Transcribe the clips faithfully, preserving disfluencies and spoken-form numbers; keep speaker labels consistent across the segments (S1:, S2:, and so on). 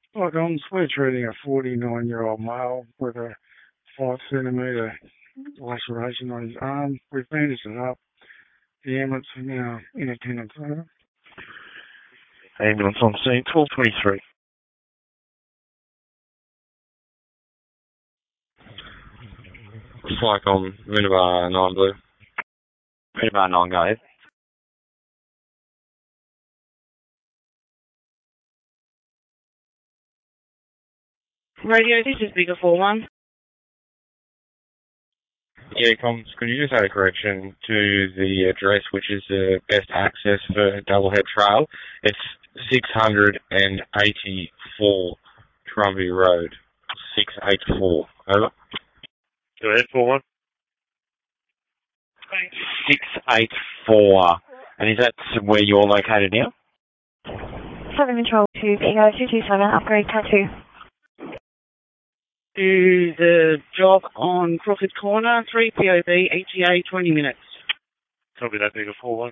S1: Like I'm we're treating a forty-nine-year-old male with a five centimetre laceration on his arm. We've bandaged it up. The ambulance are now in attendance. Over.
S2: Ambulance on scene, twelve twenty-three. Looks like on Minibar nine Blue.
S3: Minibar nine, go ahead.
S4: Radio, this is Bigger four one.
S2: Yeah, comms, could you just add a correction to the address, which is the best access for Doublehead Trail? It's six eighty-four Trumbie Road. six eighty-four. Over.
S5: Go ahead, four one.
S3: six eighty-four. And is that where you're located now?
S6: seven Control two, Ego two two seven, upgrade tattoo.
S4: To the job on Crawford Corner, three P O B, E T A, twenty minutes.
S5: Copy that, Bigger four one.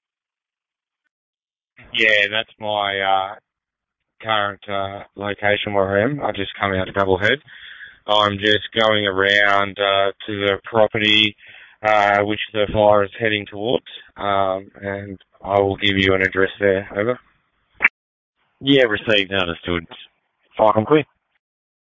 S2: Yeah, that's my uh, current uh, location where I am. I just come out to Doublehead. I'm just going around uh, to the property uh, which the fire is heading towards, um, and I will give you an address there. Over.
S3: Yeah, received and understood. Fire, I'm clear.